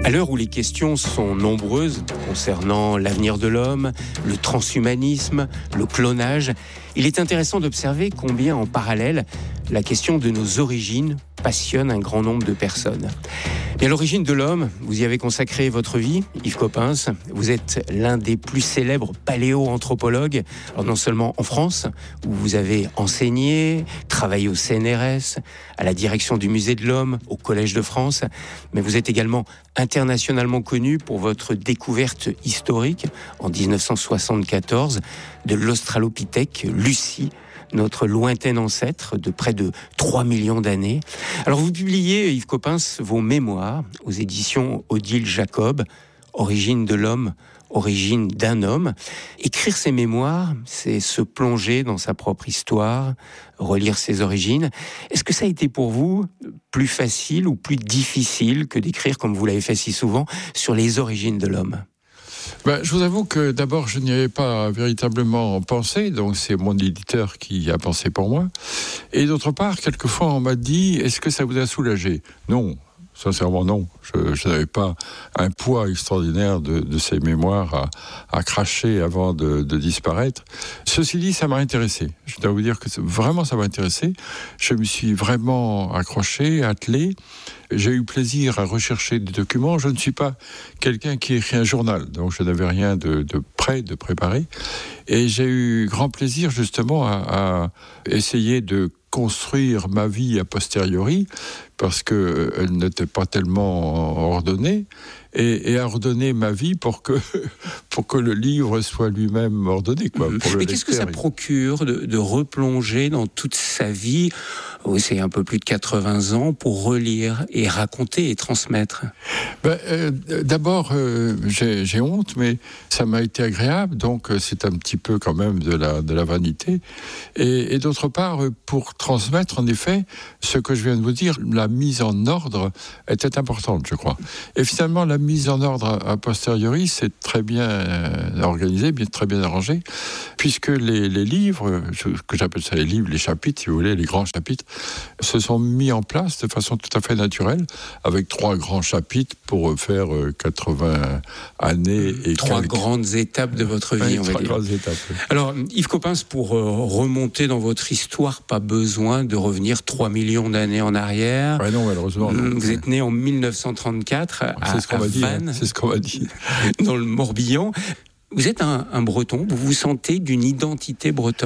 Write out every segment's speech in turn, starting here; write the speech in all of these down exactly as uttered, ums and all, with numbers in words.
À l'heure où les questions sont nombreuses concernant l'avenir de l'homme, le transhumanisme, le clonage, il est intéressant d'observer combien en parallèle la question de nos origines passionne un grand nombre de personnes. Et à l'origine de l'homme, vous y avez consacré votre vie, Yves Coppens. Vous êtes l'un des plus célèbres paléo-anthropologues, alors non seulement en France, où vous avez enseigné, travaillé au C N R S, à la direction du Musée de l'Homme, au Collège de France, mais vous êtes également internationalement connu pour votre découverte historique en dix-neuf cent soixante-quatorze de l'Australopithèque Lucie, notre lointain ancêtre de près de trois millions d'années. Alors vous publiez, Yves Coppens, vos mémoires aux éditions Odile Jacob, Origine de l'homme, origine d'un homme. Écrire ses mémoires, c'est se plonger dans sa propre histoire, relire ses origines. Est-ce que ça a été pour vous plus facile ou plus difficile que d'écrire, comme vous l'avez fait si souvent, sur les origines de l'homme ? Ben, je vous avoue que d'abord, je n'y avais pas véritablement pensé, donc c'est mon éditeur qui a pensé pour moi. Et d'autre part, quelquefois, on m'a dit, est-ce que ça vous a soulagé ? Non, sincèrement non. Je, je n'avais pas un poids extraordinaire de, de ces mémoires à, à cracher avant de, de disparaître. Ceci dit, ça m'a intéressé. Je dois vous dire que vraiment ça m'a intéressé. Je me suis vraiment accroché, attelé. J'ai eu plaisir à rechercher des documents. Je ne suis pas quelqu'un qui écrit un journal, donc je n'avais rien de, de prêt, de préparé. Et j'ai eu grand plaisir justement à, à essayer de construire ma vie a posteriori, parce qu'elle n'était pas tellement ordonnée, et, et à ordonner ma vie pour que, pour que le livre soit lui-même ordonné. Quoi, pour le Mais qu'est-ce que ça procure de, de replonger dans toute sa vie, oui, c'est un peu plus de quatre-vingts ans, pour relire et raconter et transmettre ? ben, euh, D'abord, euh, j'ai, j'ai honte, mais ça m'a été agréable, donc euh, c'est un petit peu quand même de la, de la vanité. Et, et d'autre part, pour transmettre, en effet, ce que je viens de vous dire, la mise en ordre était importante, je crois. Et finalement, la mise en ordre a, a posteriori, c'est très bien euh, organisé, bien, très bien arrangé, puisque les, les livres, je, que j'appelle ça les livres, les chapitres, si vous voulez, les grands chapitres, se sont mis en place de façon tout à fait naturelle, avec trois grands chapitres pour faire euh, quatre-vingts années et trois quelques... grandes étapes de votre vie, oui, on va trois dire. grandes étapes. Oui. Alors, Yves Coppens, pour euh, remonter dans votre histoire, pas besoin de revenir trois millions d'années en arrière. Ouais, non, malheureusement. Non. Vous êtes né en mille neuf cent trente-quatre à, c'est ce qu'on à m'a dit, Vannes, hein. C'est ce qu'on m'a dit. dans le Morbihan. Vous êtes un, un Breton, vous vous sentez d'une identité bretonne ?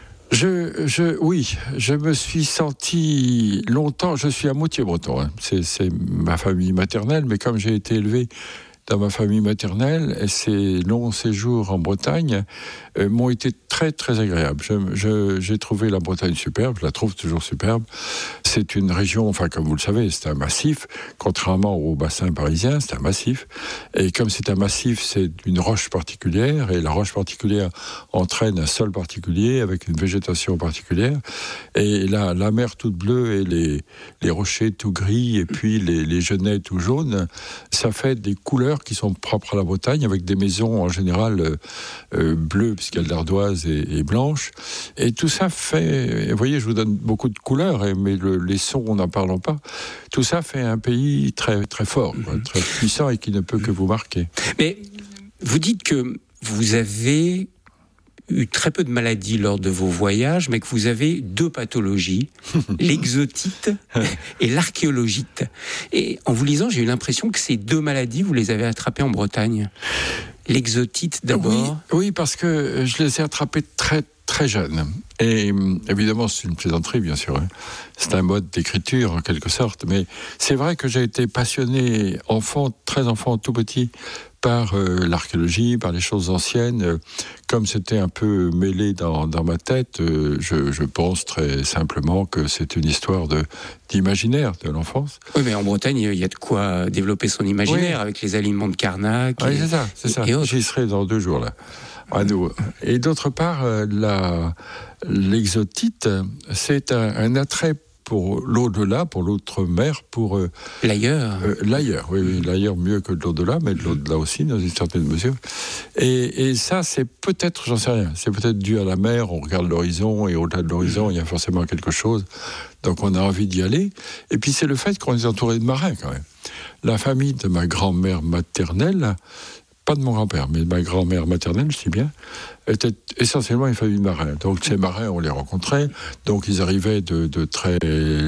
Je, je, oui, je me suis senti longtemps, je suis à moitié breton, hein. c'est, c'est ma famille maternelle, mais comme j'ai été élevé dans ma famille maternelle, et ces longs séjours en Bretagne euh, m'ont été très très agréables. Je, je, j'ai trouvé la Bretagne superbe, je la trouve toujours superbe. C'est une région, enfin comme vous le savez, c'est un massif, contrairement au bassin parisien, c'est un massif. Et comme c'est un massif, c'est une roche particulière, et la roche particulière entraîne un sol particulier, avec une végétation particulière. Et la, la mer toute bleue et les, les rochers tout gris, et puis les, les genêts tout jaunes, ça fait des couleurs qui sont propres à la Bretagne, avec des maisons en général euh, euh, bleues, puisqu'il y a de l'ardoise et, et blanche. Et tout ça fait, vous voyez, je vous donne beaucoup de couleurs, et, mais le, les sons, n'en parlons pas. Tout ça fait un pays très, très fort, quoi, très puissant, et qui ne peut que vous marquer. Mais vous dites que vous avez eu très peu de maladies lors de vos voyages, mais que vous avez deux pathologies, l'exotite et l'archéologite. Et en vous lisant, j'ai eu l'impression que ces deux maladies, vous les avez attrapées en Bretagne. L'exotite d'abord. Oui, oui, parce que je les ai attrapées très très jeune. Et évidemment, c'est une plaisanterie, bien sûr. Hein. C'est un mode d'écriture, en quelque sorte. Mais c'est vrai que j'ai été passionné, enfant, très enfant, tout petit, par euh, l'archéologie, par les choses anciennes. Comme c'était un peu mêlé dans, dans ma tête, euh, je, je pense très simplement que c'est une histoire de, d'imaginaire de l'enfance. Oui, mais en Bretagne, il y a de quoi développer son imaginaire, oui, avec les aliments de Carnac. Oui, et, c'est ça, c'est ça. J'y serai dans deux jours, là. À nous. Et d'autre part, la, l'exotite, c'est un, un attrait pour l'au-delà, pour l'outre-mer, pour... Euh, l'ailleurs. Euh, l'ailleurs, oui, oui, l'ailleurs mieux que de l'au-delà, mais de l'au-delà aussi, dans une certaine mesure. Et, et ça, c'est peut-être, j'en sais rien, c'est peut-être dû à la mer, on regarde l'horizon, et au-delà de l'horizon, il y a forcément quelque chose, donc on a envie d'y aller. Et puis c'est le fait qu'on est entouré de marins, quand même. La famille de ma grand-mère maternelle, pas de mon grand-père, mais de ma grand-mère maternelle, je dis bien, était essentiellement une famille de marins. Donc ces marins, on les rencontrait, donc ils arrivaient de, de très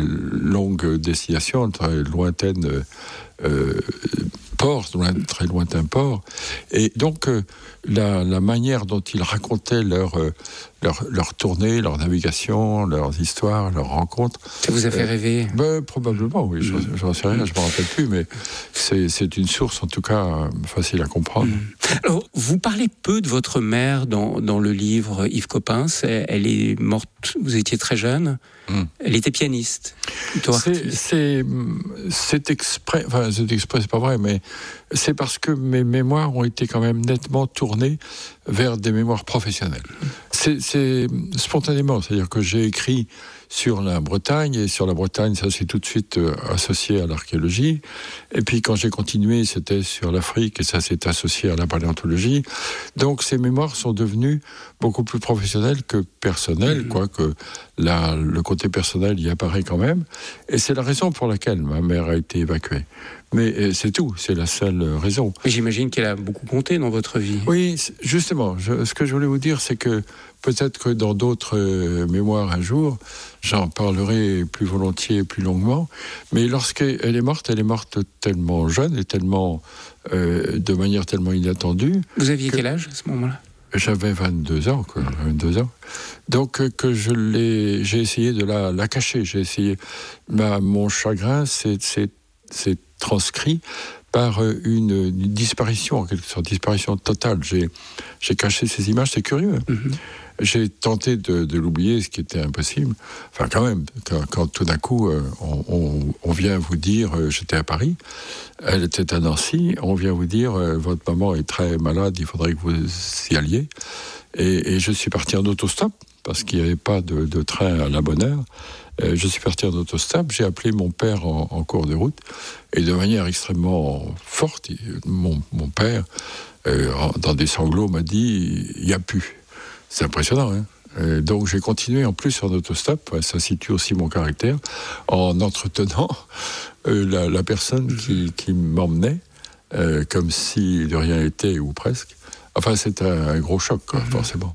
longues destinations, de très lointaines euh, ports, loin, très lointains ports. Et donc euh, la, la manière dont ils racontaient leur, euh, leur, leur tournée, leur navigation, leurs histoires, leurs rencontres... Ça vous a fait euh, rêver? ben, Probablement, oui, j'en, j'en sais rien, je ne me rappelle plus, mais c'est, c'est une source en tout cas facile à comprendre. Alors, vous parlez peu de votre mère dans, dans le livre Yves Coppens. Elle est morte, vous étiez très jeune. Mmh. Elle était pianiste. C'est, c'est, c'est exprès, enfin, c'est exprès, c'est pas vrai, mais c'est parce que mes mémoires ont été quand même nettement tournées vers des mémoires professionnelles. C'est, c'est spontanément, c'est-à-dire que j'ai écrit sur la Bretagne, et sur la Bretagne, ça s'est tout de suite euh, associé à l'archéologie. Et puis quand j'ai continué, c'était sur l'Afrique, et ça s'est associé à la paléontologie. Donc ces mémoires sont devenues beaucoup plus professionnelles que personnelles, mmh. quoique la, le côté personnel y apparaît quand même. Et c'est la raison pour laquelle ma mère a été évacuée. Mais c'est tout, c'est la seule raison. Mais j'imagine qu'elle a beaucoup compté dans votre vie. Oui, justement, je, ce que je voulais vous dire, c'est que peut-être que dans d'autres euh, mémoires un jour, j'en parlerai plus volontiers, plus longuement, mais lorsqu'elle est morte, elle est morte tellement jeune et tellement, euh, de manière tellement inattendue. Vous aviez quel âge à ce moment-là ? J'avais vingt-deux ans, quoi, vingt-deux ans. Donc que je l'ai, j'ai essayé de la, la cacher, j'ai essayé, ma, mon chagrin, c'est, c'est, c'est transcrit par une, une disparition, en quelque sorte, disparition totale. J'ai, j'ai caché ces images, c'est curieux. Mm-hmm. J'ai tenté de, de l'oublier, ce qui était impossible. Enfin, quand même, quand, quand tout d'un coup, euh, on, on, on vient vous dire, euh, j'étais à Paris, elle était à Nancy, on vient vous dire, euh, votre maman est très malade, il faudrait que vous y alliez. Et, et je suis parti en autostop, parce qu'il n'y avait pas de, de train à la bonne heure. Euh, je suis parti en autostop, j'ai appelé mon père en, en cours de route, et de manière extrêmement forte, mon, mon père, euh, dans des sanglots, m'a dit, il n'y a plus. C'est impressionnant, hein. Et donc j'ai continué en plus en autostop, ça situe aussi mon caractère, en entretenant euh, la, la personne qui, qui m'emmenait, euh, comme si de rien n'était, ou presque. Enfin, c'est un, un gros choc, quoi, forcément.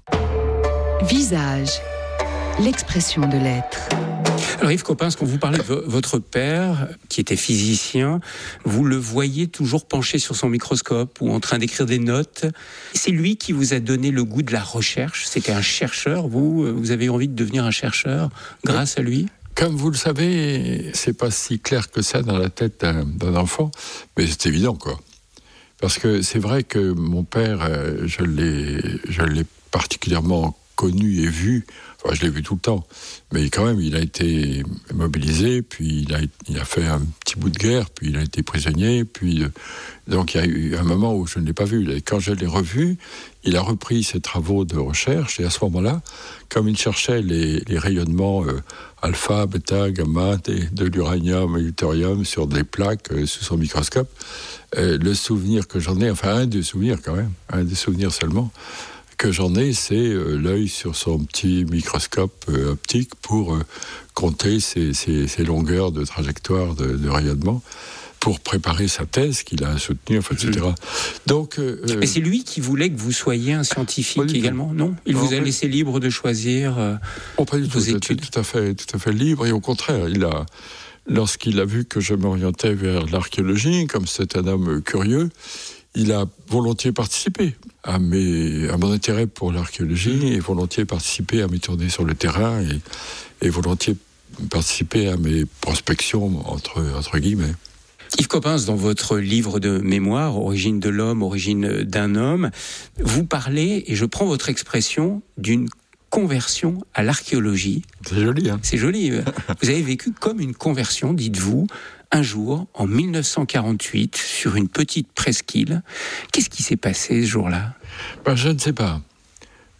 Visage, l'expression de l'être. Alors Yves Coppens, quand vous parlez de v- votre père, qui était physicien, vous le voyez toujours penché sur son microscope ou en train d'écrire des notes. C'est lui qui vous a donné le goût de la recherche. C'était un chercheur. Vous, vous avez envie de devenir un chercheur grâce à lui ? Comme vous le savez, c'est pas si clair que ça dans la tête d'un, d'un enfant, mais c'est évident, quoi. Parce que c'est vrai que mon père, je l'ai, je l'ai particulièrement connu et vu. Enfin, je l'ai vu tout le temps, mais quand même, il a été mobilisé, puis il a, il a fait un petit bout de guerre, puis il a été prisonnier, puis... Euh, donc il y a eu un moment où je ne l'ai pas vu. Et quand je l'ai revu, il a repris ses travaux de recherche, et à ce moment-là, comme il cherchait les, les rayonnements euh, alpha, bêta, gamma, de, de l'uranium et du thorium sur des plaques euh, sous son microscope, euh, le souvenir que j'en ai, enfin un des souvenirs quand même, un des souvenirs seulement, que j'en ai, c'est euh, l'œil sur son petit microscope euh, optique pour euh, compter ses, ses, ses longueurs de trajectoire de, de rayonnement, pour préparer sa thèse qu'il a soutenue, et cetera. Mmh. Donc, euh, Mais c'est lui qui voulait que vous soyez un scientifique également, tout. Non ? Il non, vous a laissé libre de choisir euh, oh, pas du vos tout, études. Tout à fait, tout à fait libre, et au contraire, il a, lorsqu'il a vu que je m'orientais vers l'archéologie, comme c'est un homme curieux, il a volontiers participé à, mes, à mon intérêt pour l'archéologie, et volontiers participé à mes tournées sur le terrain, et, et volontiers participé à mes prospections, entre, entre guillemets. Yves Coppens, dans votre livre de mémoire, Origine de l'homme, origine d'un homme, vous parlez, et je prends votre expression, d'une conversion à l'archéologie. C'est joli, hein ? C'est joli. Vous avez vécu comme une conversion, dites-vous, un jour, en dix-neuf cent quarante-huit, sur une petite presqu'île. Qu'est-ce qui s'est passé ce jour-là ? Ben, je ne sais pas.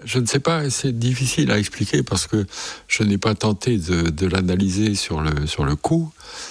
Je ne sais pas, c'est difficile à expliquer parce que je n'ai pas tenté de, de l'analyser sur le, sur le coup.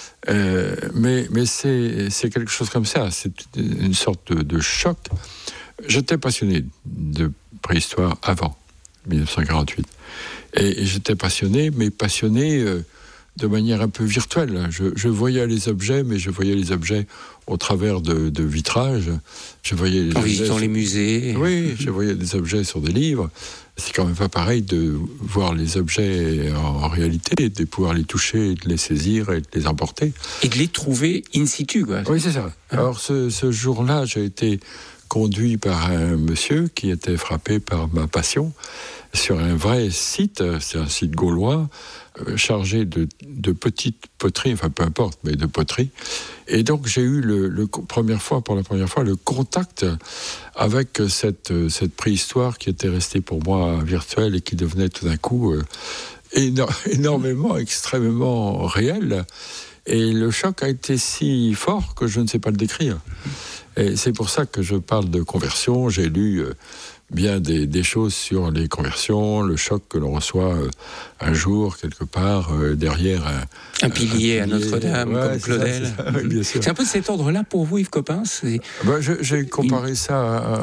Euh, mais mais c'est, c'est quelque chose comme ça, c'est une sorte de, de choc. J'étais passionné de préhistoire avant dix-neuf cent quarante-huit. Et, et j'étais passionné, mais passionné euh, de manière un peu virtuelle. Je, je voyais les objets, mais je voyais les objets au travers de, de vitrages. Je voyais les en objets visitant sur... les musées. Oui, je voyais des objets sur des livres. C'est quand même pas pareil de voir les objets en réalité, de pouvoir les toucher, de les saisir et de les emporter. Et de les trouver in situ, quoi. Oui, c'est ça. Alors ce, ce jour-là, j'ai été conduit par un monsieur qui était frappé par ma passion sur un vrai site, c'est un site gaulois, euh, chargé de, de petites poteries, enfin peu importe, mais de poteries. Et donc j'ai eu le, le première fois, pour la première fois, le contact avec cette, cette préhistoire qui était restée pour moi virtuelle et qui devenait tout d'un coup euh, éno- énormément, extrêmement réelle. Et le choc a été si fort que je ne sais pas le décrire. Et c'est pour ça que je parle de conversion. J'ai lu euh, bien des, des choses sur les conversions, le choc que l'on reçoit euh, un jour, quelque part, euh, derrière un, un pilier un, un pilier à Notre-Dame, ouais, comme Claudel. C'est, ça, c'est, ça, oui, bien sûr. C'est un peu de cet ordre-là pour vous, Yves Coppens c'est... ben, je, J'ai comparé une... ça à,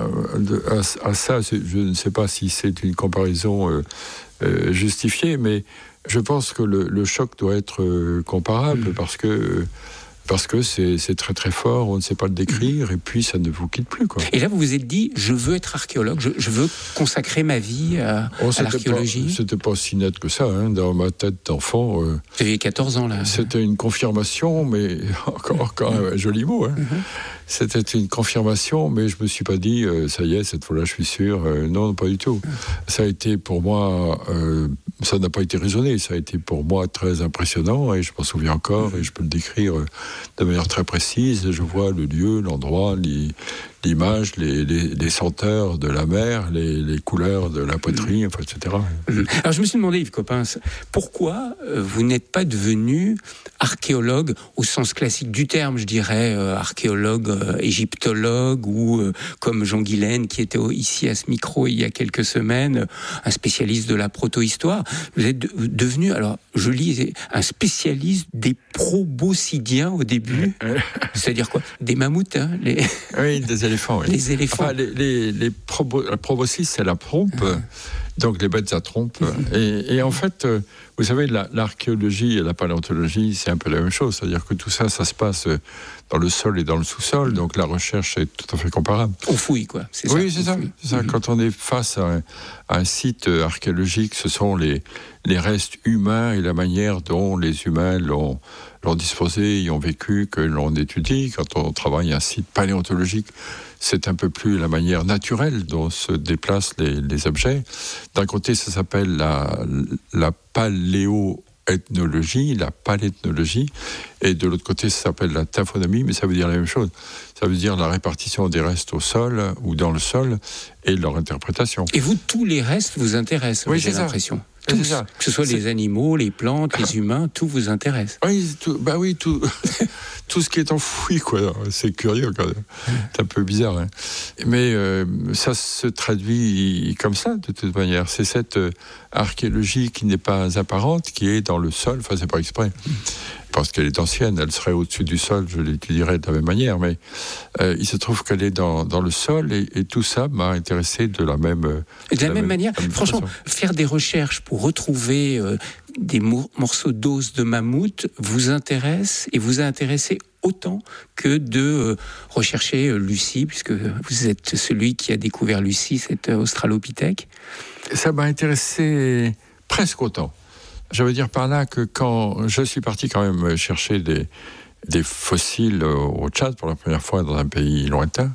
à, à ça. Je ne sais pas si c'est une comparaison euh, euh, justifiée, mais je pense que le, le choc doit être euh, comparable mmh. parce que... Euh, Parce que c'est, c'est très très fort, on ne sait pas le décrire, et puis ça ne vous quitte plus, quoi. Et là, vous vous êtes dit, je veux être archéologue, je, je veux consacrer ma vie à, oh, à l'archéologie. Pas, c'était pas si net que ça, hein, dans ma tête d'enfant. Euh, vous aviez quatorze ans, là. C'était une confirmation, mais encore, encore un joli mot. Hein. Mm-hmm. C'était une confirmation, mais je me suis pas dit, euh, ça y est, cette fois-là, je suis sûr. Euh, non, pas du tout. Mm-hmm. Ça a été pour moi, euh, ça n'a pas été raisonné, ça a été pour moi très impressionnant, et je m'en souviens encore, mm-hmm. et je peux le décrire euh, de manière très précise. Je vois le lieu, l'endroit, les, l'image, les, les, les senteurs de la mer, les, les couleurs de la poterie, enfin, et cetera. Alors je me suis demandé, Yves Coppens, pourquoi euh, vous n'êtes pas devenu archéologue au sens classique du terme, je dirais euh, archéologue, euh, égyptologue, ou euh, comme Jean Guilaine qui était ici à ce micro il y a quelques semaines, un spécialiste de la protohistoire. Vous êtes de, devenu, alors je lis, un spécialiste des proboscidiens au début, c'est-à-dire quoi ? Des mammouths, hein, les... Oui, des éléphants. Oui. Les éléphants. Enfin, les, les, les probo, la proboscis, c'est la trompe, ah. donc les bêtes à trompe. Mmh. Et, et en fait, vous savez, la, l'archéologie et la paléontologie, c'est un peu la même chose. C'est-à-dire que tout ça, ça se passe dans le sol et dans le sous-sol, donc la recherche est tout à fait comparable. On fouille, quoi. C'est oui, ça, c'est, ça, c'est ça. Mmh. Quand on est face à un, à un site archéologique, ce sont les, les restes humains et la manière dont les humains l'ont, l'ont disposé, y ont vécu, que l'on étudie. Quand on travaille un site paléontologique, c'est un peu plus la manière naturelle dont se déplacent les, les objets. D'un côté, ça s'appelle la, la paléoethnologie, la paléthnologie, et de l'autre côté, ça s'appelle la taphonomie, mais ça veut dire la même chose. Ça veut dire la répartition des restes au sol ou dans le sol et leur interprétation. Et vous, tous les restes vous intéressent, oui, j'ai c'est l'impression. Ça. Tous, c'est ça. Que ce soit c'est... les animaux, les plantes, les humains, tout vous intéresse. Oui, tout, bah oui, tout, tout ce qui est enfoui, quoi. C'est curieux, quand même. C'est un peu bizarre, hein. Mais euh, ça se traduit comme ça, de toute manière. C'est cette euh, archéologie qui n'est pas apparente, qui est dans le sol. Enfin, c'est pas exprès. Parce qu'elle est ancienne, elle serait au-dessus du sol, je l'étudierais de la même manière, mais euh, il se trouve qu'elle est dans, dans le sol, et, et tout ça m'a intéressé de la même manière. De, de la, la même, même manière, même franchement, façon. Faire des recherches pour retrouver euh, des mor- morceaux d'os de mammouth vous intéresse, et vous a intéressé autant que de euh, rechercher euh, Lucie, puisque vous êtes celui qui a découvert Lucie, cette euh, australopithèque. Ça m'a intéressé presque autant. Je veux dire par là que quand je suis parti quand même chercher des, des fossiles au Tchad pour la première fois dans un pays lointain,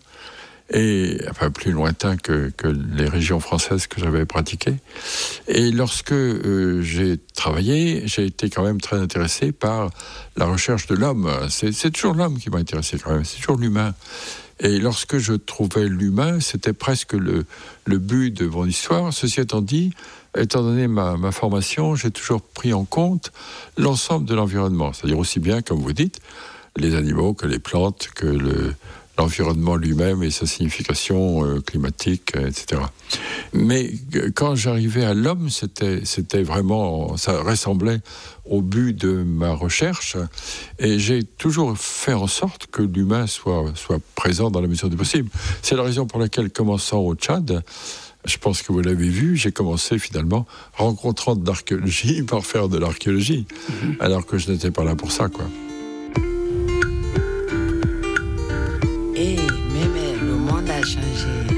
et enfin plus lointain que, que les régions françaises que j'avais pratiquées. Et lorsque euh, j'ai travaillé, j'ai été quand même très intéressé par la recherche de l'homme. C'est, c'est toujours l'homme qui m'a intéressé quand même, c'est toujours l'humain. Et lorsque je trouvais l'humain, c'était presque le, le but de mon histoire. Ceci étant dit, étant donné ma, ma formation, j'ai toujours pris en compte l'ensemble de l'environnement. C'est-à-dire aussi bien, comme vous dites, les animaux, que les plantes, que le, l'environnement lui-même et sa signification euh, climatique, et cetera. Mais quand j'arrivais à l'homme, c'était, c'était vraiment, ça ressemblait au but de ma recherche, et j'ai toujours fait en sorte que l'humain soit, soit présent dans la mesure du possible. C'est la raison pour laquelle, commençant au Tchad, je pense que vous l'avez vu, j'ai commencé finalement rencontrant de l'archéologie par faire de l'archéologie, alors que je n'étais pas là pour ça, quoi. Et même le monde a changé.